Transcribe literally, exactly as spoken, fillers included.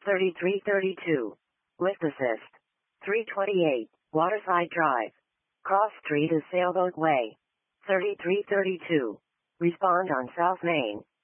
thirty-three thirty-two. Lift assist. three twenty-eight. Waterside Drive. Cross Street is Sailboat Way. thirty-three thirty-two. Respond on South Main.